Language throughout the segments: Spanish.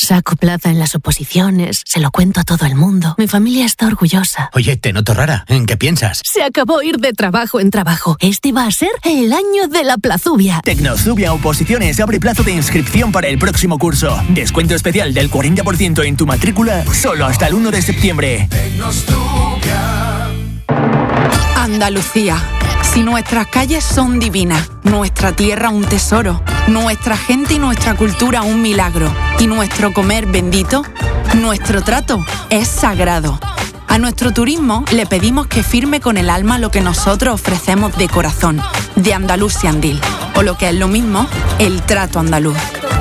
Saco plaza en las oposiciones, se lo cuento a todo el mundo. Mi familia está orgullosa. Oye, te noto rara. ¿En qué piensas? Se acabó ir de trabajo en trabajo. Este va a ser el año de la Plazubia. Tecnozubia Oposiciones abre plazo de inscripción para el próximo curso. Descuento especial del 40% en tu matrícula solo hasta el 1 de septiembre. Andalucía. Si nuestras calles son divinas, nuestra tierra un tesoro, nuestra gente y nuestra cultura un milagro, y nuestro comer bendito, nuestro trato es sagrado. A nuestro turismo le pedimos que firme con el alma lo que nosotros ofrecemos de corazón, de Andalusian Deal, o lo que es lo mismo, el trato andaluz.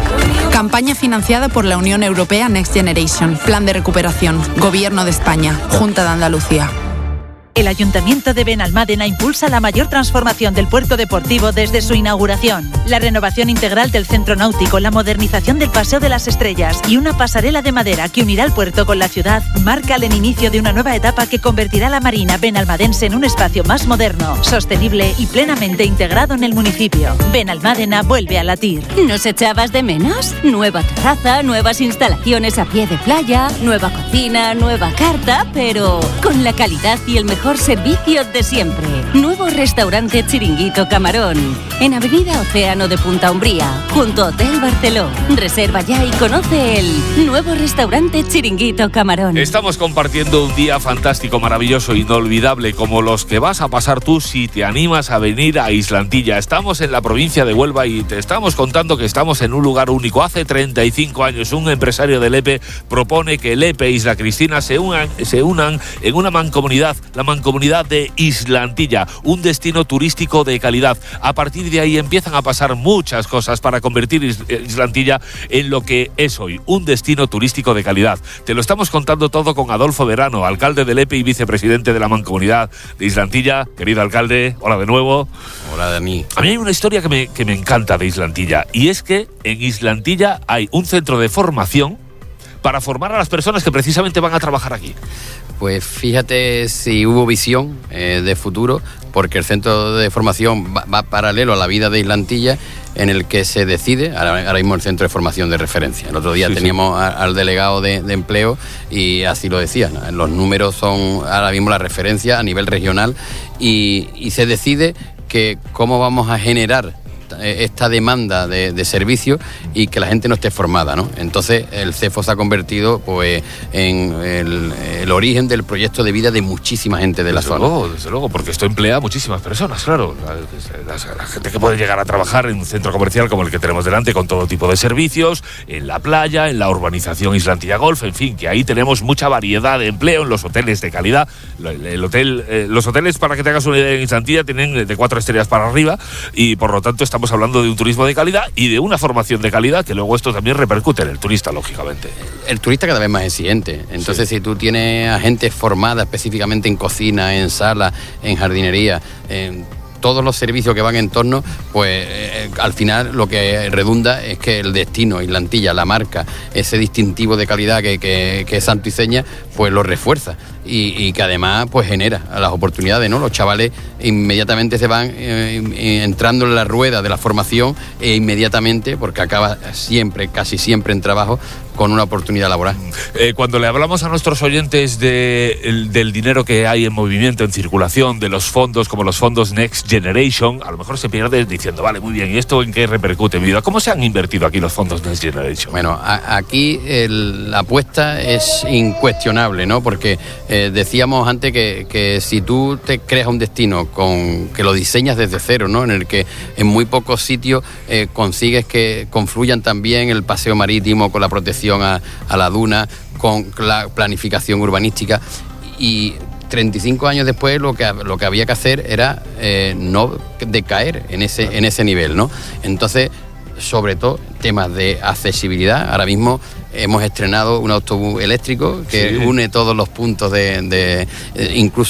Campaña financiada por la Unión Europea Next Generation, Plan de Recuperación, Gobierno de España, Junta de Andalucía. El Ayuntamiento de Benalmádena impulsa la mayor transformación del puerto deportivo desde su inauguración. La renovación integral del centro náutico, la modernización del Paseo de las Estrellas y una pasarela de madera que unirá el puerto con la ciudad marcan el inicio de una nueva etapa que convertirá la marina benalmadense en un espacio más moderno, sostenible y plenamente integrado en el municipio. Benalmádena vuelve a latir. ¿Nos echabas de menos? Nueva terraza, nuevas instalaciones a pie de playa, nueva cocina, nueva carta, pero con la calidad y el mejor servicio de siempre. Nuevo restaurante Chiringuito Camarón, en Avenida Océano de Punta Umbría, junto a Hotel Barceló. Reserva ya y conoce el nuevo restaurante Chiringuito Camarón. Estamos compartiendo un día fantástico, maravilloso, inolvidable, como los que vas a pasar tú si te animas a venir a Islantilla. Estamos en la provincia de Huelva y te estamos contando que estamos en un lugar único. Hace 35 años un empresario de Lepe propone que Lepe e Isla Cristina se unan en una mancomunidad, la mancomunidad de Islantilla, un destino turístico de calidad. A partir de ahí empiezan a pasar muchas cosas para convertir Islantilla en lo que es hoy, un destino turístico de calidad. Te lo estamos contando todo con Adolfo Verano, alcalde de Lepe y vicepresidente de la mancomunidad de Islantilla. Querido alcalde, hola de nuevo. Hola, Dani. A mí hay una historia que me encanta de Islantilla, y es que en Islantilla hay un centro de formación para formar a las personas que precisamente van a trabajar aquí. Pues fíjate si hubo visión de futuro, porque el centro de formación va paralelo a la vida de Islantilla, en el que se decide, ahora mismo el centro de formación de referencia. El otro día teníamos al delegado de empleo y así lo decían, los números son ahora mismo la referencia a nivel regional y se decide que cómo vamos a generar esta demanda de servicio y que la gente no esté formada, ¿no? Entonces el CEFO se ha convertido pues en el origen del proyecto de vida de muchísima gente de la zona. Desde luego, porque esto emplea a muchísimas personas, claro. La gente que puede llegar a trabajar en un centro comercial como el que tenemos delante, con todo tipo de servicios, en la playa, en la urbanización Islantilla Golf, en fin, que ahí tenemos mucha variedad de empleo, en los hoteles de calidad. Los hoteles, para que te hagas una idea, en Islantilla tienen de 4 estrellas para arriba, y por lo tanto estamos hablando de un turismo de calidad y de una formación de calidad, que luego esto también repercute en el turista, lógicamente. El turista cada vez más exigente. Entonces, si tú tienes a gente formada específicamente en cocina, en sala, en jardinería, en todos los servicios que van en torno, pues al final lo que redunda es que el destino, Islantilla, la marca, ese distintivo de calidad que es santiceña, pues lo refuerza y que además pues genera las oportunidades, ¿no? Los chavales inmediatamente se van entrando en la rueda de la formación e inmediatamente, porque acaba siempre, casi siempre en trabajo, con una oportunidad laboral. Cuando le hablamos a nuestros oyentes del dinero que hay en movimiento, en circulación, de los fondos, como los fondos Next Generation, a lo mejor se pierde diciendo, vale, muy bien, ¿y esto en qué repercute en mi vida? ¿Cómo se han invertido aquí los fondos Next Generation? Bueno, aquí la apuesta es incuestionable, ¿no? Porque decíamos antes que si tú te creas un destino que lo diseñas desde cero, ¿no? En el que en muy pocos sitios consigues que confluyan también el paseo marítimo con la protección a la duna, con la planificación urbanística, y 35 años después lo que había que hacer era no decaer en ese nivel, ¿no? Entonces, sobre todo temas de accesibilidad. Ahora mismo hemos estrenado un autobús eléctrico que une todos los puntos incluso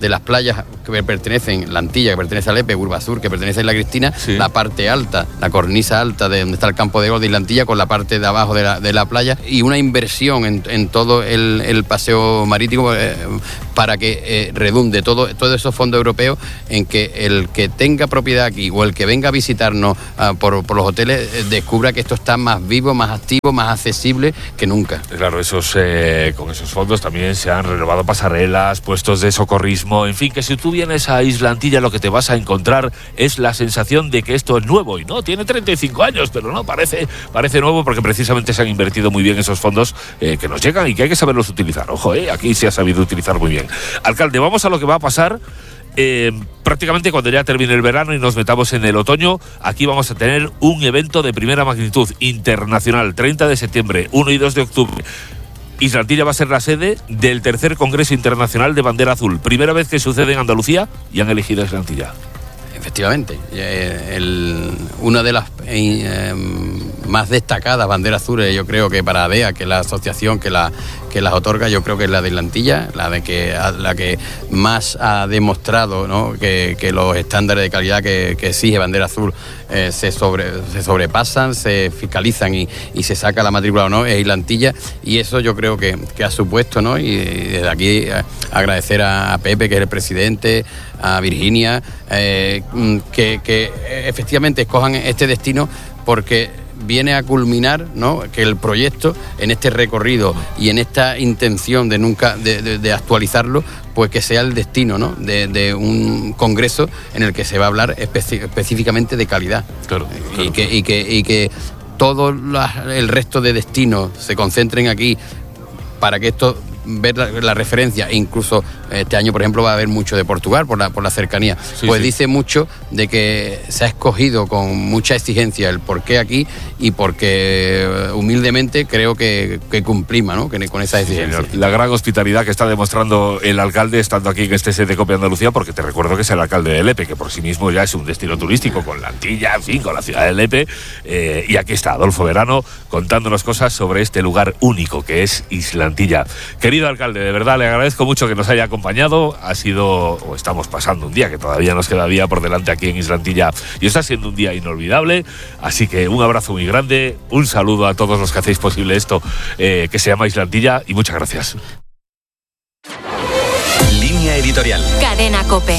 de las playas que pertenecen, la Antilla, que pertenece a Lepe, Urbasur, que pertenece a Isla Cristina, la parte alta, la cornisa alta de donde está el campo de golf de Isla Antilla, con la parte de abajo de la playa, y una inversión en todo el paseo marítimo para que redunde todos esos fondos europeos en que el que tenga propiedad aquí o el que venga a visitarnos por los hoteles descubra que esto está más vivo, más activo, más accesible que nunca. Claro, con esos fondos también se han renovado pasarelas, puestos de socorrismo, en fin, que si tú vienes a Isla Antilla lo que te vas a encontrar es la sensación de que esto es nuevo, y no, tiene 35 años, pero no, parece nuevo porque precisamente se han invertido muy bien esos fondos que nos llegan y que hay que saberlos utilizar. Ojo, aquí se ha sabido utilizar muy bien. Alcalde, vamos a lo que va a pasar. Prácticamente cuando ya termine el verano y nos metamos en el otoño, aquí vamos a tener un evento de primera magnitud internacional, 30 de septiembre, 1 y 2 de octubre. Isla Antilla va a ser la sede del tercer Congreso Internacional de Bandera Azul. Primera vez que sucede en Andalucía y han elegido Isla Antilla. Efectivamente, una de las más destacadas banderas azules, yo creo que para ADEA, que es la asociación que las otorga, yo creo que es la de Isla Antilla, la que más ha demostrado, ¿no?, que los estándares de calidad que exige bandera azul se sobrepasan, se fiscalizan y se saca la matrícula o no, es Isla Antilla, y eso yo creo que ha supuesto, ¿no?, y desde aquí agradecer a Pepe, que es el presidente, a Virginia, que efectivamente escojan este destino, porque viene a culminar, ¿no?, que el proyecto en este recorrido y en esta intención de actualizarlo, pues que sea el destino, ¿no?, de un congreso en el que se va a hablar específicamente de calidad. Claro. Y que todo el resto de destinos se concentren aquí para que esto, ver la referencia, e incluso este año, por ejemplo, va a haber mucho de Portugal por la cercanía. Dice mucho de que se ha escogido con mucha exigencia el por qué aquí, y porque humildemente creo que cumplimos, ¿no?, con esa exigencia. Sí, la gran hospitalidad que está demostrando el alcalde estando aquí en este set de COPE Andalucía, porque te recuerdo que es el alcalde de Lepe, que por sí mismo ya es un destino turístico con la Antilla, en fin, con la ciudad de Lepe, y aquí está Adolfo Verano contándonos cosas sobre este lugar único que es Isla Antilla. Querido alcalde, de verdad le agradezco mucho que nos haya acompañado. Estamos pasando un día que todavía nos queda día por delante aquí en Isla Antilla, y está siendo un día inolvidable, así que un abrazo muy grande, un saludo a todos los que hacéis posible esto que se llama Isla Antilla, y muchas gracias. Línea editorial. Cadena COPE.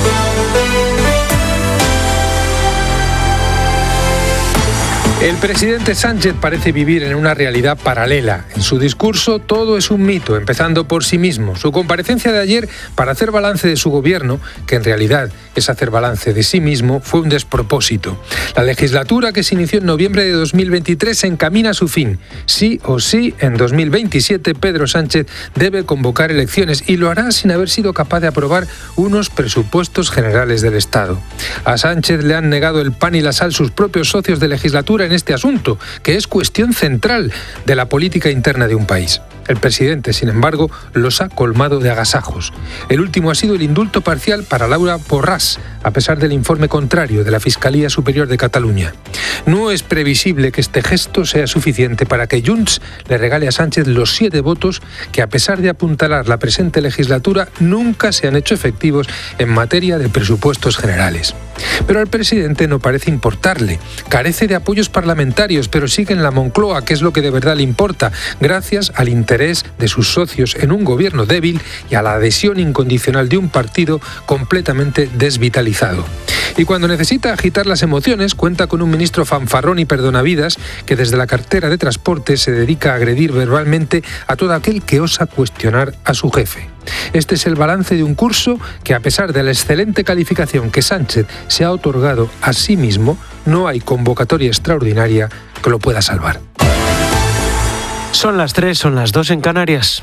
El presidente Sánchez parece vivir en una realidad paralela. En su discurso todo es un mito, empezando por sí mismo. Su comparecencia de ayer para hacer balance de su gobierno, que en realidad es hacer balance de sí mismo, fue un despropósito. La legislatura, que se inició en noviembre de 2023, se encamina a su fin. Sí o sí, en 2027 Pedro Sánchez debe convocar elecciones, y lo hará sin haber sido capaz de aprobar unos presupuestos generales del Estado. A Sánchez le han negado el pan y la sal sus propios socios de legislatura en este asunto, que es cuestión central de la política interna de un país. El presidente, sin embargo, los ha colmado de agasajos. El último ha sido el indulto parcial para Laura Borràs, a pesar del informe contrario de la Fiscalía Superior de Cataluña. No es previsible que este gesto sea suficiente para que Junts le regale a Sánchez los 7 votos que, a pesar de apuntalar la presente legislatura, nunca se han hecho efectivos en materia de presupuestos generales. Pero al presidente no parece importarle. Carece de apoyos parlamentarios, pero sigue en la Moncloa, que es lo que de verdad le importa, gracias al interés de sus socios en un gobierno débil y a la adhesión incondicional de un partido completamente desvitalizado. Y cuando necesita agitar las emociones, cuenta con un ministro fanfarrón y perdonavidas que desde la cartera de Transporte se dedica a agredir verbalmente a todo aquel que osa cuestionar a su jefe. Este es el balance de un curso que, a pesar de la excelente calificación que Sánchez se ha otorgado a sí mismo, no hay convocatoria extraordinaria que lo pueda salvar. Son las 3, son las 2 en Canarias.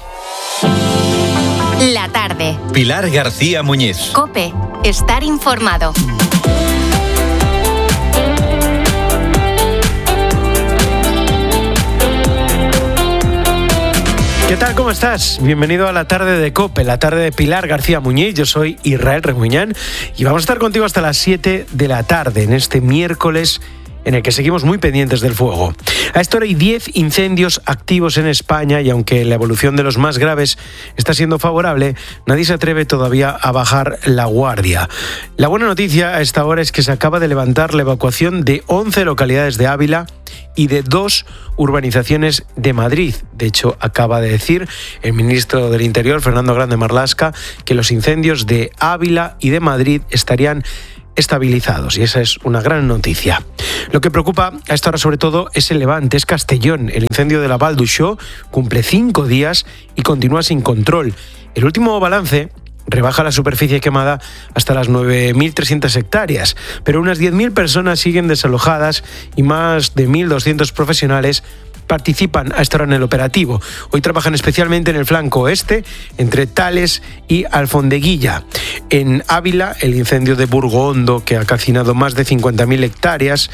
La tarde. Pilar García Muñiz. COPE. Estar informado. ¿Qué tal? ¿Cómo estás? Bienvenido a la tarde de COPE, la tarde de Pilar García Muñiz. Yo soy Israel Remuñán y vamos a estar contigo hasta las 7 de la tarde en este miércoles en el que seguimos muy pendientes del fuego. A esta hora hay 10 incendios activos en España y aunque la evolución de los más graves está siendo favorable, nadie se atreve todavía a bajar la guardia. La buena noticia a esta hora es que se acaba de levantar la evacuación de 11 localidades de Ávila y de 2 urbanizaciones de Madrid. De hecho, acaba de decir el ministro del Interior, Fernando Grande Marlaska, que los incendios de Ávila y de Madrid estarían estabilizados, y esa es una gran noticia. Lo que preocupa a esta hora sobre todo es el Levante, es Castellón. El incendio de la Val d'Uixó cumple 5 días y continúa sin control. El último balance rebaja la superficie quemada hasta las 9.300 hectáreas, pero unas 10.000 personas siguen desalojadas y más de 1.200 profesionales participan a esta hora en el operativo. Hoy trabajan especialmente en el flanco oeste, entre Tales y Alfondeguilla. En Ávila, el incendio de Burgo Hondo, que ha calcinado más de 50.000 hectáreas,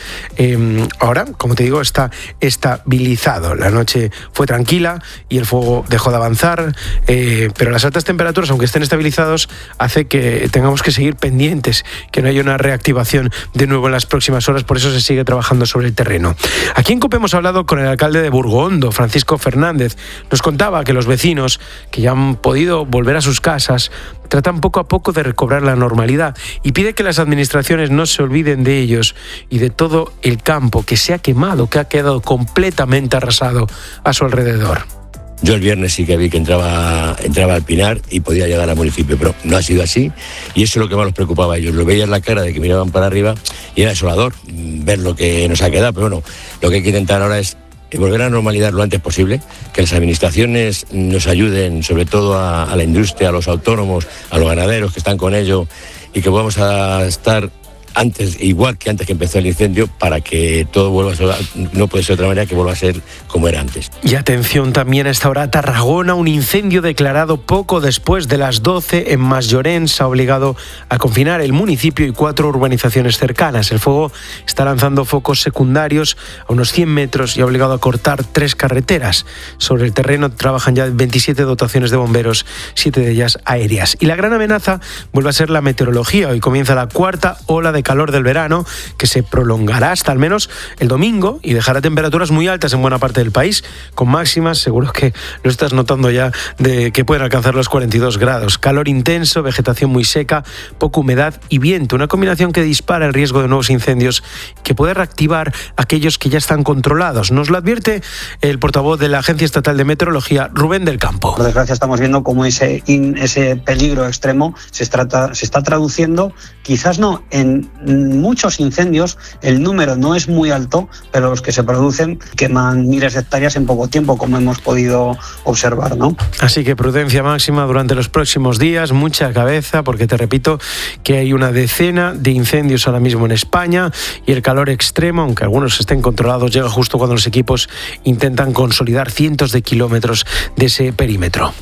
ahora, como te digo, está estabilizado. La noche fue tranquila y el fuego dejó de avanzar, pero las altas temperaturas, aunque estén estabilizados, hace que tengamos que seguir pendientes, que no haya una reactivación de nuevo en las próximas horas. Por eso se sigue trabajando sobre el terreno. Aquí en COPE hemos hablado con el alcalde de Burgo Hondo, Francisco Fernández. Nos contaba que los vecinos, que ya han podido volver a sus casas, tratan poco a poco de recobrar la normalidad y pide que las administraciones no se olviden de ellos y de todo el campo que se ha quemado, que ha quedado completamente arrasado a su alrededor. Yo el viernes sí que vi que entraba al Pinar y podía llegar al municipio, pero no ha sido así, y eso es lo que más los preocupaba a ellos. Lo veían en la cara de que miraban para arriba y era desolador ver lo que nos ha quedado, pero bueno, lo que hay que intentar ahora es volver a la normalidad lo antes posible, que las administraciones nos ayuden, sobre todo a la industria, a los autónomos, a los ganaderos que están con ello, y que podamos a estar antes, igual que antes que empezó el incendio, para que todo vuelva a ser, no puede ser de otra manera, que vuelva a ser como era antes. Y atención también a esta hora a Tarragona, un incendio declarado poco después de las 12 en Masllorenç ha obligado a confinar el municipio y 4 urbanizaciones cercanas. El fuego está lanzando focos secundarios a unos 100 metros y ha obligado a cortar 3 carreteras. Sobre el terreno trabajan ya 27 dotaciones de bomberos, 7 de ellas aéreas. Y la gran amenaza vuelve a ser la meteorología. Hoy comienza la 4ª ola de calor del verano, que se prolongará hasta al menos el domingo y dejará temperaturas muy altas en buena parte del país, con máximas, seguro que lo estás notando ya, de que pueden alcanzar los 42 grados. Calor intenso, vegetación muy seca, poca humedad y viento, una combinación que dispara el riesgo de nuevos incendios, que puede reactivar aquellos que ya están controlados. Nos lo advierte el portavoz de la Agencia Estatal de Meteorología, Rubén del Campo. Por desgracia estamos viendo cómo ese peligro extremo se está traduciendo, quizás no en muchos incendios, el número no es muy alto, pero los que se producen queman miles de hectáreas en poco tiempo, como hemos podido observar, ¿no? Así que prudencia máxima durante los próximos días, mucha cabeza, porque te repito que hay una decena de incendios ahora mismo en España y el calor extremo, aunque algunos estén controlados, llega justo cuando los equipos intentan consolidar cientos de kilómetros de ese perímetro.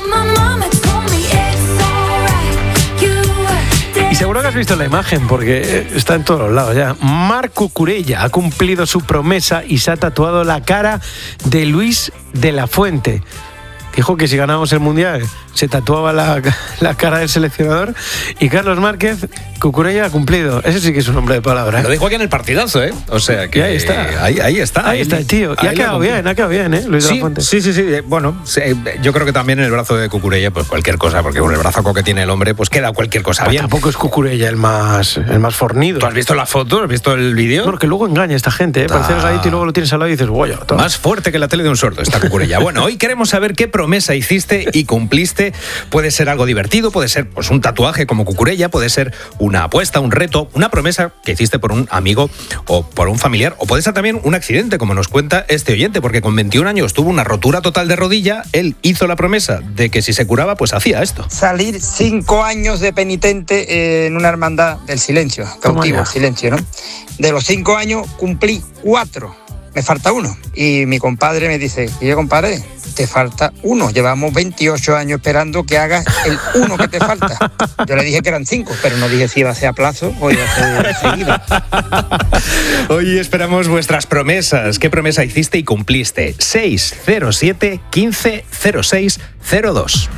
Y seguro que has visto la imagen, porque está en todos los lados ya. Marc Cucurella ha cumplido su promesa y se ha tatuado la cara de Luis de la Fuente. Dijo que si ganábamos el Mundial se tatuaba la cara del seleccionador, y Carlos Márquez, Cucurella ha cumplido. Ese sí que es un hombre de palabra, ¿eh? Lo dijo aquí en el partidazo, ¿eh? O sea que... ahí está. Ahí está el tío. Y ha quedado bien, ¿eh? Luis de la Fuente. Sí. Bueno, yo creo que también en el brazo de Cucurella, pues cualquier cosa, porque con el brazo que tiene el hombre, pues queda cualquier cosa bien. Tampoco es Cucurella el más fornido. ¿Tú has visto la foto? ¿Has visto el vídeo? Porque luego engaña a esta gente, ¿eh? Parece delgadito y luego lo tienes al lado y dices, guay. Más fuerte que la tele de un sordo está Cucurella. Bueno, hoy queremos saber qué promesa hiciste y cumpliste. Puede ser algo divertido, puede ser pues un tatuaje como Cucurella, puede ser una apuesta, un reto, una promesa que hiciste por un amigo o por un familiar, o puede ser también un accidente, como nos cuenta este oyente, porque con 21 años tuvo una rotura total de rodilla. Él hizo la promesa de que si se curaba, pues hacía esto. Salir 5 años de penitente en una hermandad del silencio, cautivo, silencio, ¿no? De los 5 años cumplí 4. Me falta 1. Y mi compadre me dice, oye, compadre, te falta 1. Llevamos 28 años esperando que hagas el 1 que te falta. Yo le dije que eran 5, pero no dije si iba a ser a plazo o iba a ser seguido. Hoy esperamos vuestras promesas. ¿Qué promesa hiciste y cumpliste? 607 15 06 02.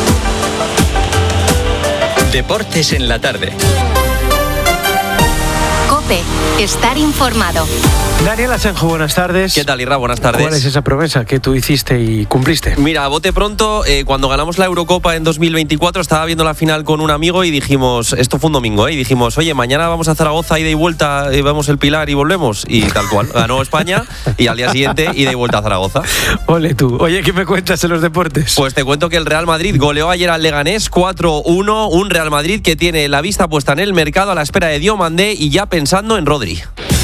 Deportes en la tarde. COPE. Estar informado. Daniel Asenjo, buenas tardes. ¿Qué tal, Irra? Buenas tardes. ¿Cuál es esa promesa que tú hiciste y cumpliste? Mira, a bote pronto, cuando ganamos la Eurocopa en 2024, estaba viendo la final con un amigo y dijimos, esto fue un domingo, y dijimos, oye, mañana vamos a Zaragoza, ida y vuelta, vamos el Pilar y volvemos. Y tal cual, ganó España y al día siguiente ida y vuelta a Zaragoza. Ole tú. Oye, ¿qué me cuentas en los deportes? Pues te cuento que el Real Madrid goleó ayer al Leganés 4-1, un Real Madrid que tiene la vista puesta en el mercado a la espera de Diomandé y ya pensando en Rodri.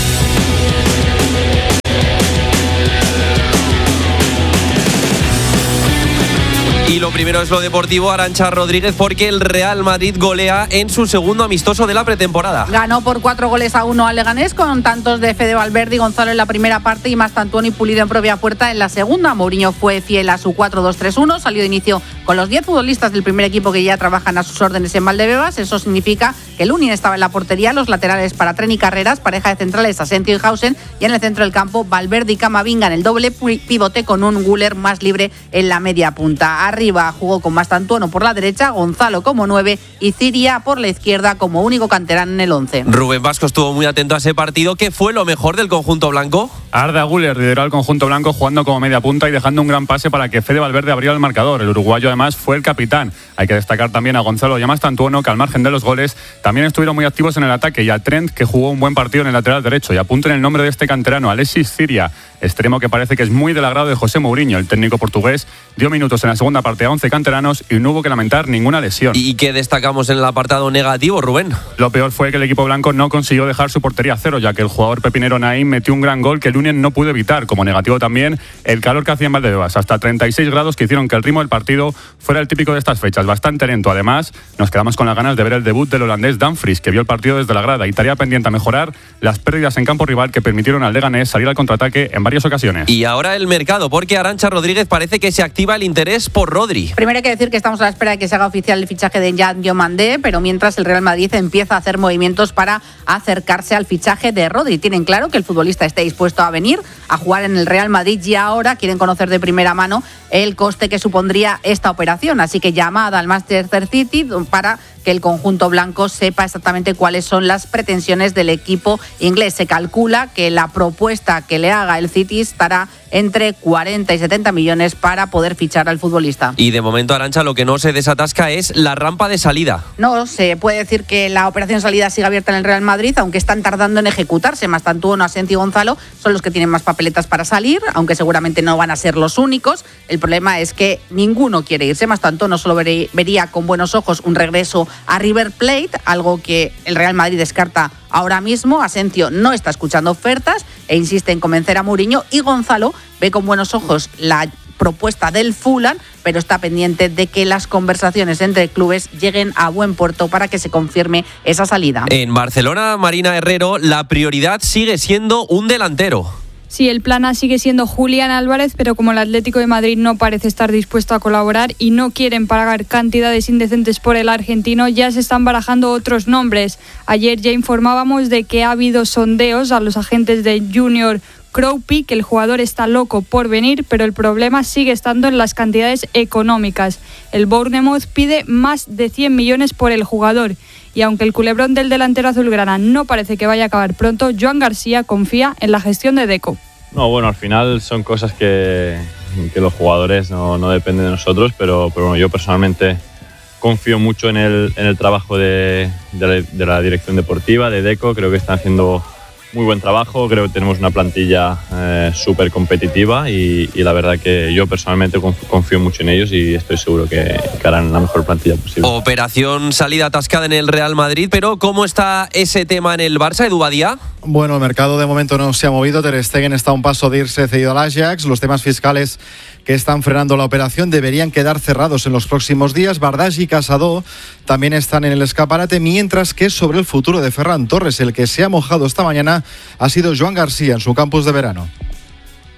Y lo primero es lo deportivo, Arantxa Rodríguez, porque el Real Madrid golea en su segundo amistoso de la pretemporada. Ganó por 4-1 al Leganés, con tantos de Fede Valverde y Gonzalo en la primera parte y Mastantuono y Pulido en propia puerta en la segunda. Mourinho fue fiel a su 4-2-3-1, salió de inicio con los 10 futbolistas del primer equipo que ya trabajan a sus órdenes en Valdebebas. Eso significa que Lunin estaba en la portería, los laterales para Tren y Carreras, pareja de centrales Asensio y Hausen, y en el centro del campo Valverde y Camavinga en el doble pivote, con un Güler más libre en la media punta. Arriba jugó con Mastantuono por la derecha, Gonzalo como 9 y Ciria por la izquierda como único canterano en el 11. Rubén Vasco estuvo muy atento a ese partido. ¿Qué fue lo mejor del conjunto blanco? Arda Güler lideró al conjunto blanco jugando como media punta y dejando un gran pase para que Fede Valverde abriera el marcador. El uruguayo además fue el capitán. Hay que destacar también a Gonzalo y a Mastantuono, que al margen de los goles también estuvieron muy activos en el ataque, y a Trent, que jugó un buen partido en el lateral derecho. Y apunten el nombre de este canterano, Alexis Ciria, extremo que parece que es muy del agrado de José Mourinho. El técnico portugués dio minutos en la segunda parte a 11 canteranos y no hubo que lamentar ninguna lesión. ¿Y qué destacamos en el apartado negativo, Rubén? Lo peor fue que el equipo blanco no consiguió dejar su portería a cero, ya que el jugador pepinero Naim metió un gran gol que Lunin no pudo evitar. Como negativo también el calor que hacía en Valdebebas, hasta 36 grados, que hicieron que el ritmo del partido fuera el típico de estas fechas, bastante lento. Además, nos quedamos con las ganas de ver el debut del holandés Dumfries, que vio el partido desde la grada, y tarea pendiente a mejorar las pérdidas en campo rival que permitieron al Leganés salir al contraataque en varias ocasiones. Y ahora el mercado, porque Arantxa Rodríguez parece que se activa el interés por Rodri. Primero hay que decir que estamos a la espera de que se haga oficial el fichaje de Yan Diomandé, pero mientras el Real Madrid empieza a hacer movimientos para acercarse al fichaje de Rodri. Tienen claro que el futbolista esté dispuesto a venir a jugar en el Real Madrid y ahora quieren conocer de primera mano el coste que supondría esta operación. Así que llamada al Manchester City para que el conjunto blanco sepa exactamente cuáles son las pretensiones del equipo inglés. Se calcula que la propuesta que le haga el City estará entre 40 y 70 millones para poder fichar al futbolista. Y de momento, Arantxa, lo que no se desatasca es la rampa de salida. No, se puede decir que la operación salida sigue abierta en el Real Madrid, aunque están tardando en ejecutarse. Mastantuono, Asensio y Gonzalo son los que tienen más papeletas para salir, aunque seguramente no van a ser los únicos. El problema es que ninguno quiere irse. Mastantuono solo vería con buenos ojos un regreso a River Plate, algo que el Real Madrid descarta ahora mismo. Asensio no está escuchando ofertas e insiste en convencer a Mourinho, y Gonzalo ve con buenos ojos la propuesta del Fulham, pero está pendiente de que las conversaciones entre clubes lleguen a buen puerto para que se confirme esa salida. En Barcelona, Marina Herrero, la prioridad sigue siendo un delantero. Sí, el plan A sigue siendo Julián Álvarez, pero como el Atlético de Madrid no parece estar dispuesto a colaborar y no quieren pagar cantidades indecentes por el argentino, ya se están barajando otros nombres. Ayer ya informábamos de que ha habido sondeos a los agentes de Junior Kroupi, que el jugador está loco por venir, pero el problema sigue estando en las cantidades económicas. El Bournemouth pide más de 100 millones por el jugador. Y aunque el culebrón del delantero azulgrana no parece que vaya a acabar pronto, Joan García confía en la gestión de Deco. No, bueno, al final son cosas que los jugadores no dependen de nosotros, pero bueno, yo personalmente confío mucho en el trabajo de la dirección deportiva, de Deco. Creo que están haciendo muy buen trabajo, creo que tenemos una plantilla súper competitiva y la verdad que yo personalmente confío mucho en ellos y estoy seguro que harán la mejor plantilla posible. Operación salida atascada en el Real Madrid, pero ¿cómo está ese tema en el Barça, Edu Badía? Bueno, el mercado de momento no se ha movido. Ter Stegen está a un paso de irse cedido al Ajax. Los temas fiscales que están frenando la operación deberían quedar cerrados en los próximos días. Bardach y Casado también están en el escaparate, mientras que sobre el futuro de Ferran Torres, el que se ha mojado esta mañana ha sido Joan García en su campus de verano.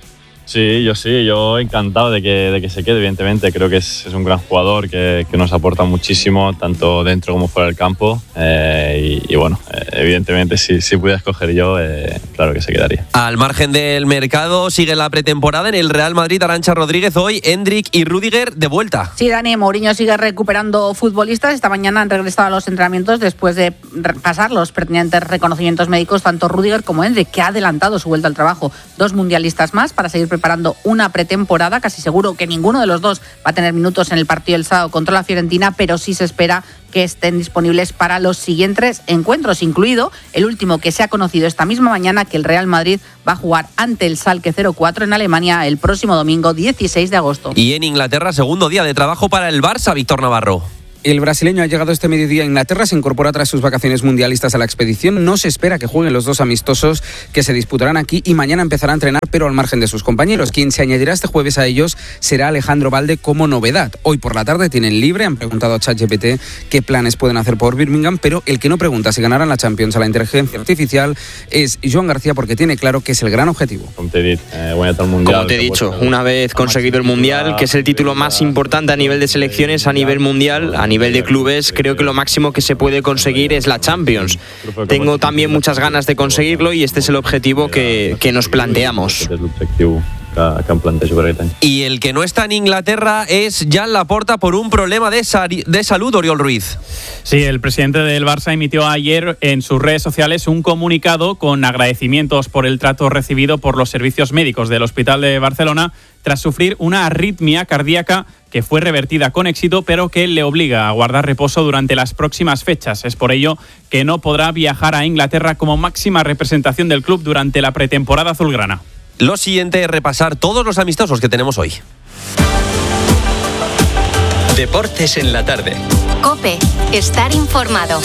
Sí, yo encantado de que se quede, evidentemente. Creo que es un gran jugador que nos aporta muchísimo, tanto dentro como fuera del campo. Y bueno, evidentemente, si pudiera escoger yo, claro que se quedaría. Al margen del mercado, sigue la pretemporada en el Real Madrid. Arantxa Rodríguez, hoy Endrick y Rüdiger de vuelta. Sí, Dani, Mourinho sigue recuperando futbolistas. Esta mañana han regresado a los entrenamientos después de pasar los pertinentes reconocimientos médicos, tanto Rüdiger como Endrick, que ha adelantado su vuelta al trabajo. 2 mundialistas más para seguir preparando una pretemporada. Casi seguro que ninguno de los dos va a tener minutos en el partido del sábado contra la Fiorentina, pero sí se espera que estén disponibles para los siguientes encuentros, incluido el último que se ha conocido esta misma mañana, que el Real Madrid va a jugar ante el Schalke 04 en Alemania el próximo domingo 16 de agosto. Y en Inglaterra, segundo día de trabajo para el Barça, Víctor Navarro. El brasileño ha llegado este mediodía a Inglaterra, se incorpora tras sus vacaciones mundialistas a la expedición. No se espera que jueguen los 2 amistosos que se disputarán aquí y mañana empezará a entrenar, pero al margen de sus compañeros. Quien se añadirá este jueves a ellos será Alejandro Balde como novedad. Hoy por la tarde tienen libre, han preguntado a ChatGPT qué planes pueden hacer por Birmingham, pero el que no pregunta si ganarán la Champions a la inteligencia artificial es Joan García, porque tiene claro que es el gran objetivo. Como te he dicho, una vez conseguido el Mundial, que es el título más importante a nivel de selecciones, a nivel mundial, a nivel de clubes, creo que lo máximo que se puede conseguir es la Champions. Tengo también muchas ganas de conseguirlo y este es el objetivo que nos planteamos. Y el que no está en Inglaterra es Jan Laporta por un problema de salud, Oriol Ruiz. Sí, el presidente del Barça emitió ayer en sus redes sociales un comunicado con agradecimientos por el trato recibido por los servicios médicos del Hospital de Barcelona tras sufrir una arritmia cardíaca que fue revertida con éxito, pero que le obliga a guardar reposo durante las próximas fechas. Es por ello que no podrá viajar a Inglaterra como máxima representación del club durante la pretemporada azulgrana. Lo siguiente es repasar todos los amistosos que tenemos hoy. Deportes en la tarde. COPE, estar informado.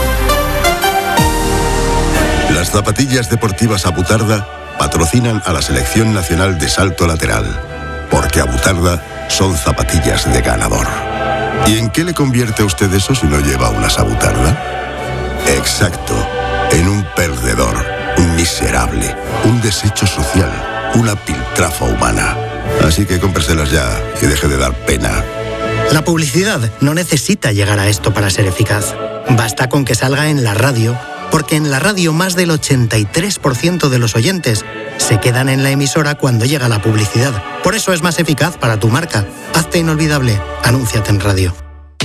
Las zapatillas deportivas Abutarda patrocinan a la Selección Nacional de Salto Lateral, porque Abutarda son zapatillas de ganador. ¿Y en qué le convierte a usted eso si no lleva unas Abutarda? Exacto, en un perdedor, un miserable, un desecho social, una piltrafa humana. Así que cómpreselas ya y deje de dar pena. La publicidad no necesita llegar a esto para ser eficaz. Basta con que salga en la radio, porque en la radio más del 83% de los oyentes se quedan en la emisora cuando llega la publicidad. Por eso es más eficaz para tu marca. Hazte inolvidable. Anúnciate en radio.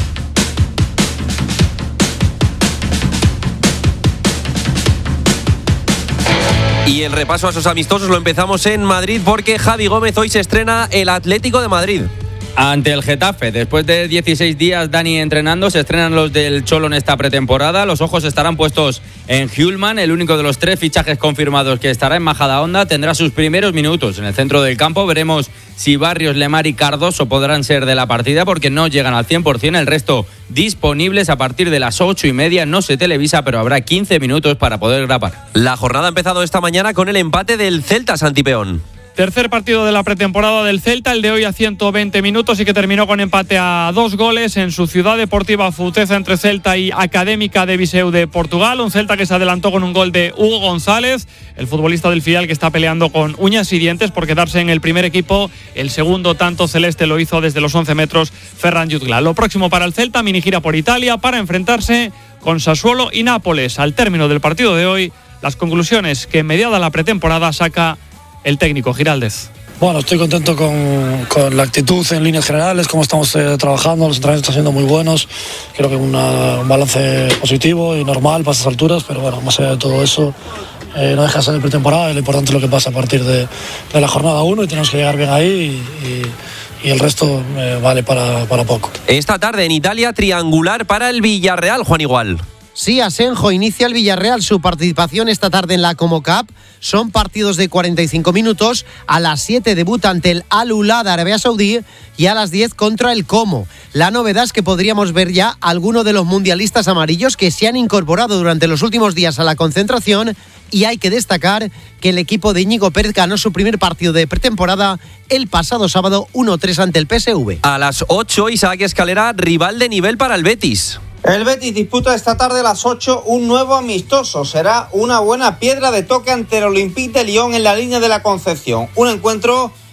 Y el repaso a esos amistosos lo empezamos en Madrid, porque Javi Gómez hoy se estrena el Atlético de Madrid. Ante el Getafe, después de 16 días Dani entrenando, se estrenan los del Cholo en esta pretemporada. Los ojos estarán puestos en Hjulman, el único de los 3 fichajes confirmados que estará en Majadahonda. Tendrá sus primeros minutos en el centro del campo. Veremos si Barrios, Lemar y Cardoso podrán ser de la partida, porque no llegan al 100%. El resto disponibles a partir de las 8:30. No se televisa, pero habrá 15 minutos para poder grapar. La jornada ha empezado esta mañana con el empate del Celta, Santi Peón. Tercer partido de la pretemporada del Celta, el de hoy a 120 minutos y que terminó con empate a 2 goles en su ciudad deportiva Futeza, entre Celta y Académica de Viseu de Portugal. Un Celta que se adelantó con un gol de Hugo González, el futbolista del filial que está peleando con uñas y dientes por quedarse en el primer equipo. El segundo tanto celeste lo hizo desde los 11 metros Ferran Jutgla. Lo próximo para el Celta, mini gira por Italia para enfrentarse con Sassuolo y Nápoles. Al término del partido de hoy, las conclusiones que mediada la pretemporada saca el técnico Giraldez. Bueno, estoy contento con la actitud en líneas generales, cómo estamos trabajando, los entrenamientos están siendo muy buenos. Creo que un balance positivo y normal para estas alturas, pero bueno, más allá de todo eso, no deja de ser de pretemporada, y lo importante es lo que pasa a partir de la jornada 1 y tenemos que llegar bien ahí y el resto vale para poco. Esta tarde en Italia, triangular para el Villarreal, Juan Igual. Sí, Asenjo inicia el Villarreal su participación esta tarde en la Como Cup. Son partidos de 45 minutos. A las 7 debuta ante el Al-Ula de Arabia Saudí y a las 10 contra el Como. La novedad es que podríamos ver ya a alguno de los mundialistas amarillos que se han incorporado durante los últimos días a la concentración, y hay que destacar que el equipo de Íñigo Pérez ganó su primer partido de pretemporada el pasado sábado 1-3 ante el PSV. A las 8, Isaac Escalera, rival de nivel para el Betis. El Betis disputa esta tarde a las 8 un nuevo amistoso. Será una buena piedra de toque ante el Olympique de Lyon en la línea de la Concepción. Un encuentro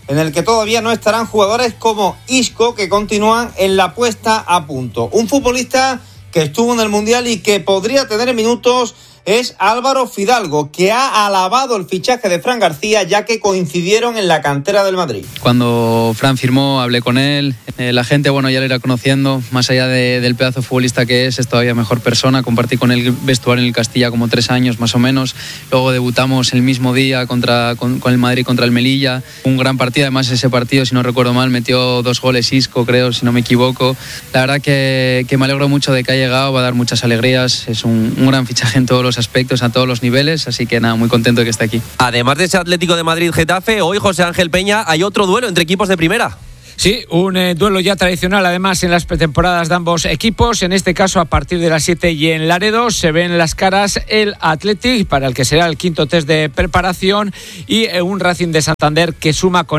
en el que todavía no estarán jugadores como Isco, que continúan en la puesta a punto. Un futbolista que estuvo en el Mundial y que podría tener minutos es Álvaro Fidalgo, que ha alabado el fichaje de Fran García, ya que coincidieron en la cantera del Madrid. Cuando Fran firmó, hablé con él. La gente, ya le irá conociendo. Más allá del pedazo futbolista que es todavía mejor persona. Compartí con él vestuario en el Castilla como 3 años, más o menos. Luego debutamos el mismo día con el Madrid contra el Melilla. Un gran partido, además ese partido, si no recuerdo mal, metió 2 goles Isco, creo, si no me equivoco. La verdad que me alegro mucho de que ha llegado, va a dar muchas alegrías. Es un gran fichaje en todos los aspectos, a todos los niveles, así que nada, muy contento de que esté aquí. Además de ese Atlético de Madrid-Getafe, hoy, José Ángel Peña, hay otro duelo entre equipos de primera. Sí, un duelo ya tradicional además en las pretemporadas de ambos equipos. En este caso, a partir de las 7 y en Laredo se ven las caras el Athletic, para el que será el quinto test de preparación, y un Racing de Santander que suma con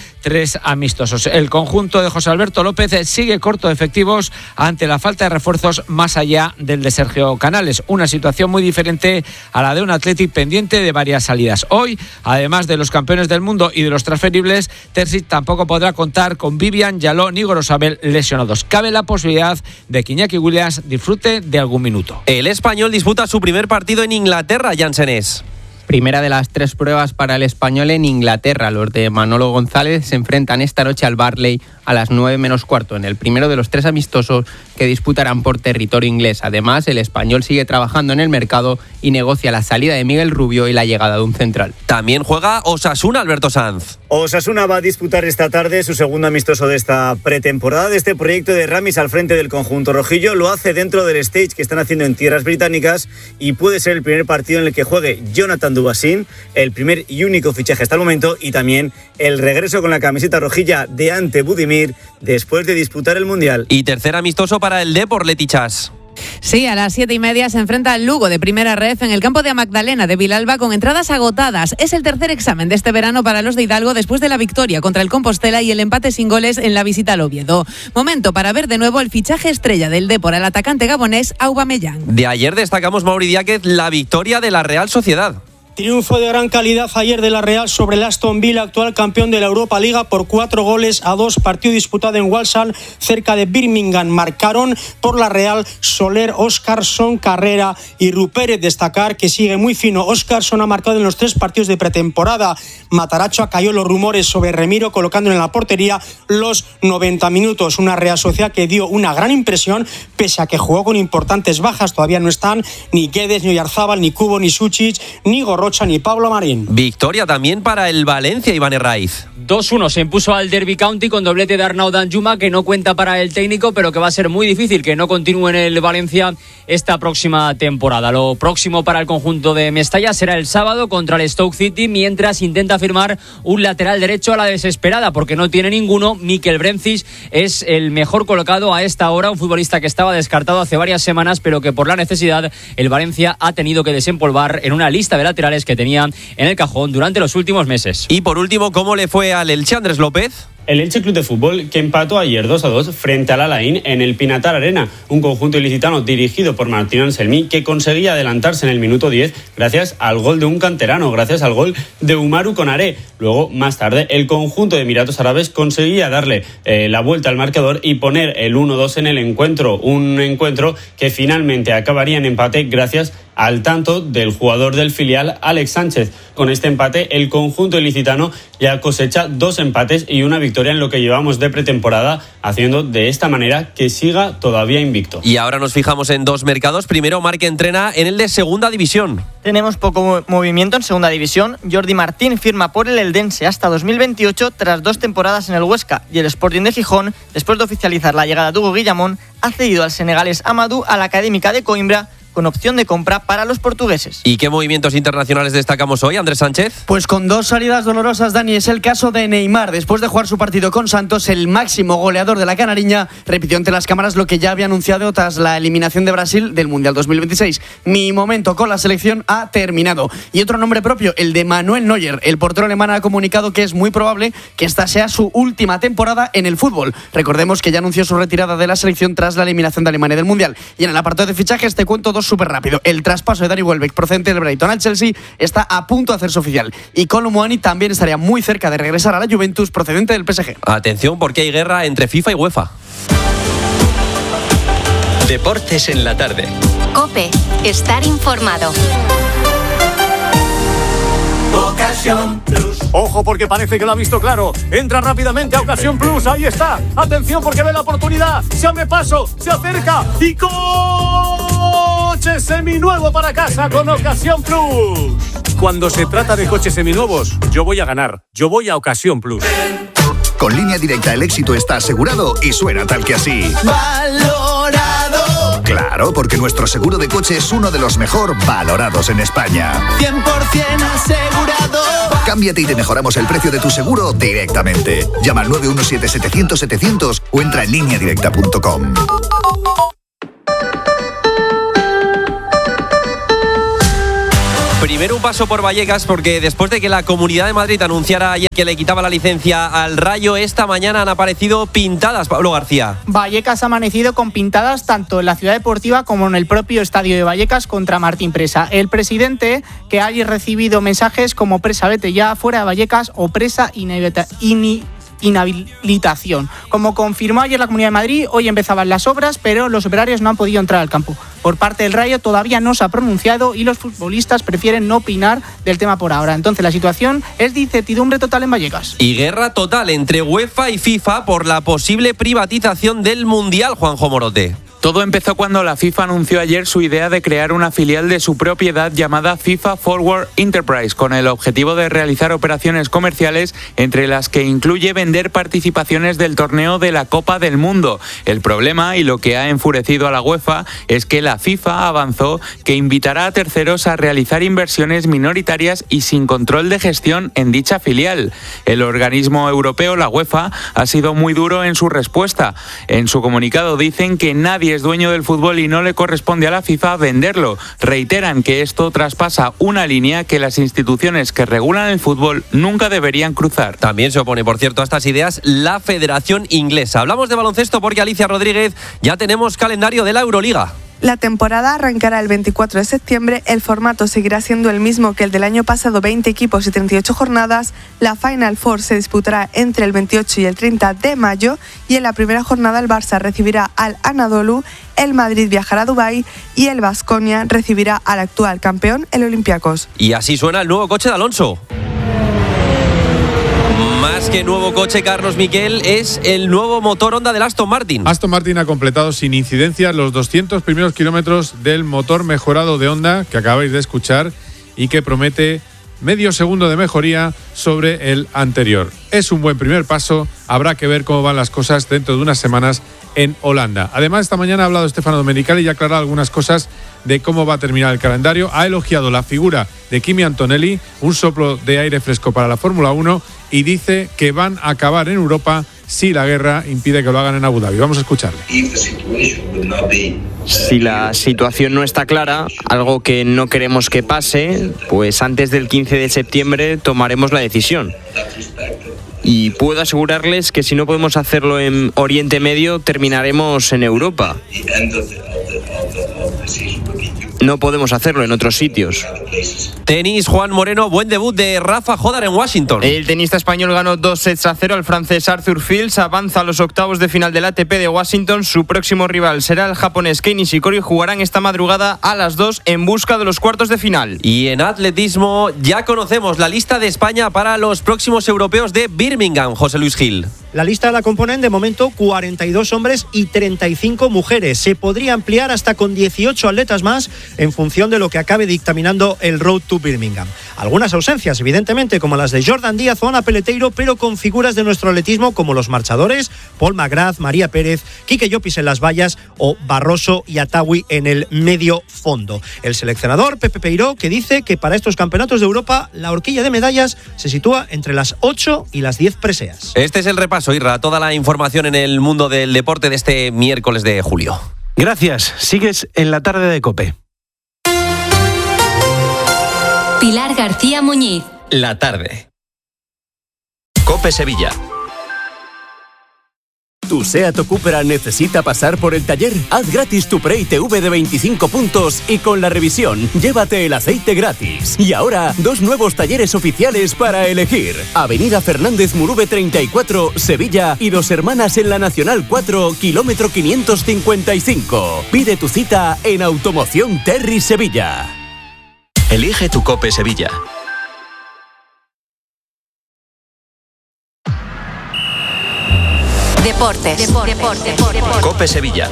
3 amistosos. El conjunto de José Alberto López sigue corto de efectivos ante la falta de refuerzos más allá del de Sergio Canales. Una situación muy diferente a la de un Athletic pendiente de varias salidas. Hoy, además de los campeones del mundo y de los transferibles, Terzic tampoco podrá contar con Vivian, Yaló ni Gorosabel lesionados. Cabe la posibilidad de que Iñaki Williams disfrute de algún minuto. El español disputa su primer partido en Inglaterra, Jansenés. Primera de las 3 pruebas para el español en Inglaterra. Los de Manolo González se enfrentan esta noche al Barley a las 9 menos cuarto, en el primero de los 3 amistosos que disputarán por territorio inglés. Además, el español sigue trabajando en el mercado y negocia la salida de Miguel Rubio y la llegada de un central. También juega Osasuna, Alberto Sanz. Osasuna va a disputar esta tarde su segundo amistoso de esta pretemporada, de este proyecto de Ramis al frente del conjunto rojillo. Lo hace dentro del stage que están haciendo en tierras británicas y puede ser el primer partido en el que juegue Jonathan Dubassin, el primer y único fichaje hasta el momento, y también el regreso con la camiseta rojilla de Ante Budimir después de disputar el Mundial. Y tercer amistoso para el Depor, Leti Chas. Sí, a las 7:30 se enfrenta al Lugo de Primera Ref en el campo de Magdalena de Vilalba con entradas agotadas. Es el tercer examen de este verano para los de Hidalgo después de la victoria contra el Compostela y el empate sin goles en la visita al Oviedo. Momento para ver de nuevo el fichaje estrella del Depor al atacante gabonés Aubameyang. De ayer destacamos, Mauri Diáquez, la victoria de la Real Sociedad. Triunfo de gran calidad ayer de la Real sobre el Aston Villa, actual campeón de la Europa Liga, por 4-2, partido disputado en Walsall, cerca de Birmingham. Marcaron por la Real Soler, Óscarson, Carrera y Rupérez. Destacar que sigue muy fino. Óscarson ha marcado en los 3 partidos de pretemporada. Mataracho acalló los rumores sobre Remiro, colocándolo en la portería los 90 minutos. Una Real Sociedad que dio una gran impresión, pese a que jugó con importantes bajas. Todavía no están ni Guedes, ni Oyarzábal, ni Cubo, ni Suchic, ni Gorro ni Pablo Marín. Victoria también para el Valencia, Iván Herraiz. 2-1 se impuso al Derby County con doblete de Arnaud Danjuma, que no cuenta para el técnico, pero que va a ser muy difícil que no continúe en el Valencia esta próxima temporada. Lo próximo para el conjunto de Mestalla será el sábado contra el Stoke City, mientras intenta firmar un lateral derecho a la desesperada, porque no tiene ninguno. Mikel Bremcis es el mejor colocado a esta hora, un futbolista que estaba descartado hace varias semanas, pero que por la necesidad el Valencia ha tenido que desempolvar en una lista de laterales que tenían en el cajón durante los últimos meses. Y por último, ¿cómo le fue al Elche, Andrés López? El Elche Club de Fútbol, que empató ayer 2-2 frente al Alain en el Pinatar Arena, un conjunto ilicitano dirigido por Martín Anselmi, que conseguía adelantarse en el minuto 10 gracias al gol de un canterano, gracias al gol de Umaru Konaré. Luego, más tarde, el conjunto de Emiratos Árabes conseguía darle la vuelta al marcador y poner el 1-2 en el encuentro, un encuentro que finalmente acabaría en empate gracias al tanto del jugador del filial, Alex Sánchez. Con este empate, el conjunto ilicitano ya cosecha 2 empates y una victoria en lo que llevamos de pretemporada, haciendo de esta manera que siga todavía invicto. Y ahora nos fijamos en 2 mercados. Primero, Marc entrena en el de Segunda División. Tenemos poco movimiento en Segunda División. Jordi Martín firma por el Eldense hasta 2028 tras 2 temporadas en el Huesca, y el Sporting de Gijón, después de oficializar la llegada de Hugo Guillamón, ha cedido al senegalés Amadou a la Académica de Coimbra, con opción de compra para los portugueses. ¿Y qué movimientos internacionales destacamos hoy, Andrés Sánchez? Pues con 2 salidas dolorosas, Dani. Es el caso de Neymar. Después de jugar su partido con Santos, el máximo goleador de la canariña repitió ante las cámaras lo que ya había anunciado tras la eliminación de Brasil del Mundial 2026. Mi momento con la selección ha terminado. Y otro nombre propio, el de Manuel Neuer. El portero alemán ha comunicado que es muy probable que esta sea su última temporada en el fútbol. Recordemos que ya anunció su retirada de la selección tras la eliminación de Alemania del Mundial. Y en el apartado de fichajes te cuento 2 todo súper rápido. El traspaso de Danny Welbeck procedente del Brighton al Chelsea está a punto de hacerse oficial. Y Kolo Muani también estaría muy cerca de regresar a la Juventus procedente del PSG. Atención, porque hay guerra entre FIFA y UEFA. Deportes en la tarde. COPE. Estar informado. Ocasión Plus. Ojo, porque parece que lo ha visto claro. Entra rápidamente a Ocasión Plus. Ahí está. Atención, porque ve la oportunidad. Se abre paso, se acerca y coche seminuevo para casa con Ocasión Plus. Cuando se trata de coches seminuevos, yo voy a ganar. Yo voy a Ocasión Plus. Con Línea Directa el éxito está asegurado y suena tal que así. ¡Valorado! Claro, porque nuestro seguro de coche es uno de los mejor valorados en España. 100% asegurado. Cámbiate y te mejoramos el precio de tu seguro directamente. Llama al 917-700-700 o entra en lineadirecta.com. Primero un paso por Vallecas, porque después de que la Comunidad de Madrid anunciara ayer que le quitaba la licencia al Rayo, esta mañana han aparecido pintadas. Pablo García. Vallecas ha amanecido con pintadas tanto en la ciudad deportiva como en el propio estadio de Vallecas contra Martín Presa. El presidente, que haya recibido mensajes como presa vete ya fuera de Vallecas o presa inhabilitación. Como confirmó ayer la Comunidad de Madrid, hoy empezaban las obras, pero los operarios no han podido entrar al campo. Por parte del Rayo todavía no se ha pronunciado y los futbolistas prefieren no opinar del tema por ahora. Entonces la situación es de incertidumbre total en Vallecas. Y guerra total entre UEFA y FIFA por la posible privatización del Mundial, Juanjo Morote. Todo empezó cuando la FIFA anunció ayer su idea de crear una filial de su propiedad llamada FIFA Forward Enterprise, con el objetivo de realizar operaciones comerciales entre las que incluye vender participaciones del torneo de la Copa del Mundo. El problema, y lo que ha enfurecido a la UEFA, es que la FIFA avanzó que invitará a terceros a realizar inversiones minoritarias y sin control de gestión en dicha filial. El organismo europeo, la UEFA, ha sido muy duro en su respuesta. En su comunicado dicen que nadie es dueño del fútbol y no le corresponde a la FIFA venderlo. Reiteran que esto traspasa una línea que las instituciones que regulan el fútbol nunca deberían cruzar. También se opone, por cierto, a estas ideas la Federación Inglesa. Hablamos de baloncesto porque, Alicia Rodríguez, ya tenemos calendario de la Euroliga. La temporada arrancará el 24 de septiembre, el formato seguirá siendo el mismo que el del año pasado, 20 equipos y 38 jornadas. La Final Four se disputará entre el 28 y el 30 de mayo y en la primera jornada el Barça recibirá al Anadolu, el Madrid viajará a Dubái y el Baskonia recibirá al actual campeón, el Olympiacos. Y así suena el nuevo coche de Alonso. Más que nuevo coche, Carlos Miquel, es el nuevo motor Honda del Aston Martin. Aston Martin ha completado sin incidencias los 200 primeros kilómetros del motor mejorado de Honda que acabáis de escuchar y que promete medio segundo de mejoría sobre el anterior. Es un buen primer paso, habrá que ver cómo van las cosas dentro de unas semanas en Holanda. Además, esta mañana ha hablado Stefano Domenicali y ha aclarado algunas cosas de cómo va a terminar el calendario. Ha elogiado la figura de Kimi Antonelli, un soplo de aire fresco para la Fórmula 1, y dice que van a acabar en Europa si la guerra impide que lo hagan en Abu Dhabi. Vamos a escucharle. Si la situación no está clara, algo que no queremos que pase, pues antes del 15 de septiembre tomaremos la decisión. Y puedo asegurarles que si no podemos hacerlo en Oriente Medio, terminaremos en Europa. No podemos hacerlo en otros sitios. Tenis, Juan Moreno, buen debut de Rafa Jodar en Washington. El tenista español ganó 2-0 al francés Arthur Fields, avanza a los octavos de final del ATP de Washington. Su próximo rival será el japonés Kei Nishikori y jugarán esta madrugada a las 2 en busca de los cuartos de final. Y en atletismo ya conocemos la lista de España para los próximos europeos de Birmingham, José Luis Gil. La lista la componen de momento 42 hombres y 35 mujeres. Se podría ampliar hasta con 18 atletas más en función de lo que acabe dictaminando el Road to Birmingham. Algunas ausencias, evidentemente, como las de Jordan Díaz o Ana Peleteiro, pero con figuras de nuestro atletismo como los marchadores, Paul McGrath, María Pérez, Quique Llopis en las vallas o Barroso y Atawi en el medio fondo. El seleccionador, Pepe Peiró, que dice que para estos campeonatos de Europa la horquilla de medallas se sitúa entre las 8 y las 10 preseas. Este es el repaso, Irra, toda la información en el mundo del deporte de este miércoles de julio. Gracias, sigues en la tarde de COPE. Pilar García Muñiz. La tarde. COPE Sevilla. ¿Tu SEAT o Cupra necesita pasar por el taller? Haz gratis tu pre-ITV de 25 puntos y con la revisión, llévate el aceite gratis. Y ahora, 2 nuevos talleres oficiales para elegir. Avenida Fernández Murube 34, Sevilla y Dos Hermanas en la Nacional 4, kilómetro 555. Pide tu cita en Automoción Terry Sevilla. Elige tu Cope Sevilla. Deportes. Cope Sevilla.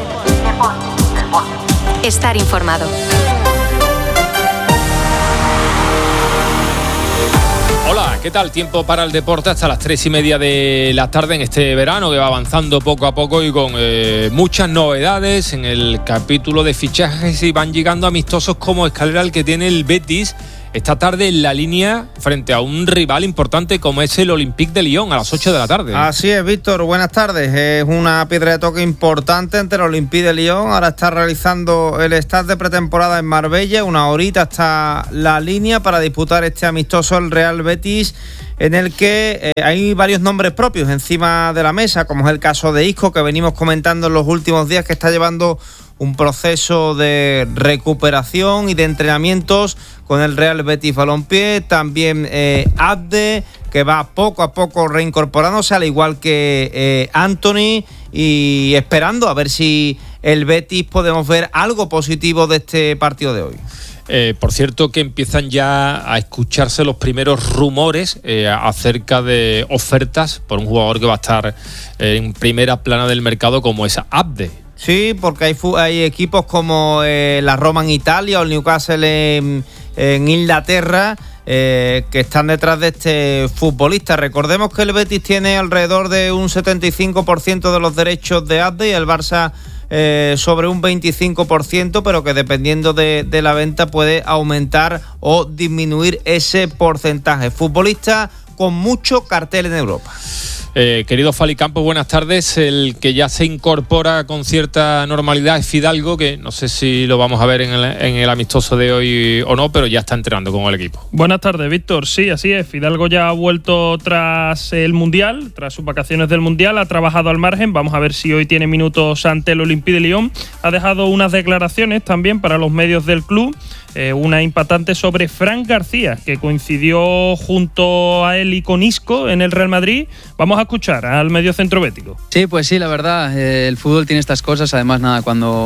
Estar informado. Hola, ¿qué tal? Tiempo para el deporte hasta las 3:30 de la tarde en este verano que va avanzando poco a poco y con muchas novedades en el capítulo de fichajes, y van llegando amistosos como escalera el que tiene el Betis esta tarde en la línea frente a un rival importante como es el Olympique de Lyon a las 8 de la tarde. Así es, Víctor, buenas tardes. Es una piedra de toque importante entre el Olympique de Lyon. Ahora está realizando el stage de pretemporada en Marbella. Una horita hasta la línea para disputar este amistoso el Real Betis, en el que hay varios nombres propios encima de la mesa, como es el caso de Isco, que venimos comentando en los últimos días, que está llevando un proceso de recuperación y de entrenamientos con el Real Betis Balompié. También Abde, que va poco a poco reincorporándose, al igual que Anthony, y esperando a ver si el Betis podemos ver algo positivo de este partido de hoy. Por cierto, que empiezan ya a escucharse los primeros rumores acerca de ofertas por un jugador que va a estar en primera plana del mercado, como es Abde. Sí, porque hay equipos como la Roma en Italia o el Newcastle en Inglaterra que están detrás de este futbolista. Recordemos que el Betis tiene alrededor de un 75% de los derechos de Abde y el Barça sobre un 25%, pero que dependiendo de la venta puede aumentar o disminuir ese porcentaje. Futbolista con mucho cartel en Europa. Querido Fali Campos, buenas tardes. El que ya se incorpora con cierta normalidad es Fidalgo, que no sé si lo vamos a ver en el amistoso de hoy o no, pero ya está entrenando con el equipo. Buenas tardes, Víctor. Sí, así es. Fidalgo ya ha vuelto tras el Mundial, tras sus vacaciones del Mundial, ha trabajado al margen. Vamos a ver si hoy tiene minutos ante el Olympique de Lyon. Ha dejado unas declaraciones también para los medios del club. Una impactante sobre Fran García, que coincidió junto a él y con Isco en el Real Madrid. Vamos a escuchar al mediocentro bético. Sí, pues sí, la verdad, el fútbol tiene estas cosas. Además, nada,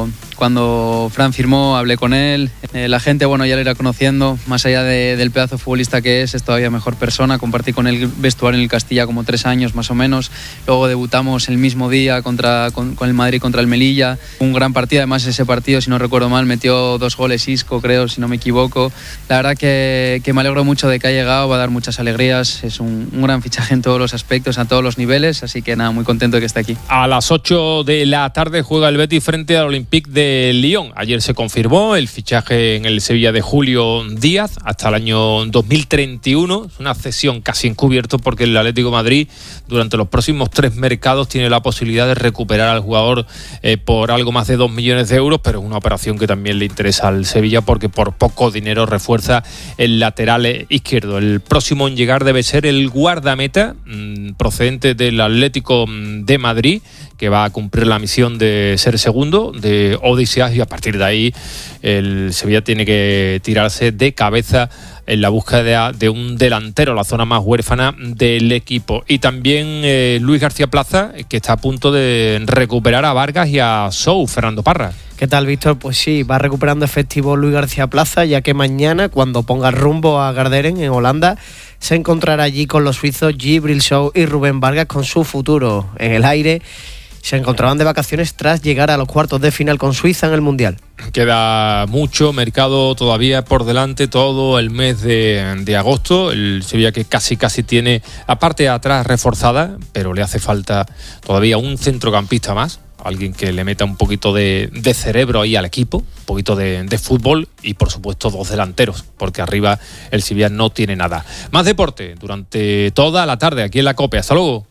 cuando Fran firmó, hablé con él. La gente, bueno, ya lo irá conociendo. Más allá del pedazo futbolista que es todavía mejor persona. Compartí con él vestuario en el Castilla como 3 años más o menos. Luego debutamos el mismo día con el Madrid contra el Melilla. Un gran partido, además ese partido, si no recuerdo mal, metió 2 goles Isco, creo, si no me equivoco. La verdad que me alegro mucho de que ha llegado, va a dar muchas alegrías. Es un gran fichaje en todos los aspectos, a todos los niveles, así que nada, muy contento de que esté aquí. A las 8 de la tarde juega el Betis frente al Olympique de Lyon. Ayer se confirmó el fichaje en el Sevilla de Julio Díaz hasta el año 2031. Es una cesión casi encubierto, porque el Atlético de Madrid durante los próximos 3 mercados tiene la posibilidad de recuperar al jugador por algo más de 2 millones de euros, pero es una operación que también le interesa al Sevilla porque por poco dinero refuerza el lateral izquierdo. El próximo en llegar debe ser el guardameta procedente del Atlético de Madrid, que va a cumplir la misión de ser segundo de Odisea, y a partir de ahí el Sevilla tiene que tirarse de cabeza en la búsqueda de un delantero, la zona más huérfana del equipo. Y también Luis García Plaza, que está a punto de recuperar a Vargas y a Sou. Fernando Parra. ¿Qué tal, Víctor? Pues sí, va recuperando efectivo Luis García Plaza, ya que mañana, cuando ponga rumbo a Garderen, en Holanda, se encontrará allí con los suizos Djibril Sow y Rubén Vargas, con su futuro en el aire. Se encontraban de vacaciones tras llegar a los cuartos de final con Suiza en el Mundial. Queda mucho mercado todavía por delante, todo el mes de agosto. El Sevilla que casi tiene la parte de atrás reforzada, pero le hace falta todavía un centrocampista más, alguien que le meta un poquito de cerebro ahí al equipo, un poquito de fútbol, y por supuesto 2 delanteros, porque arriba el Sevilla no tiene nada. Más deporte durante toda la tarde aquí en la COPE. Hasta luego.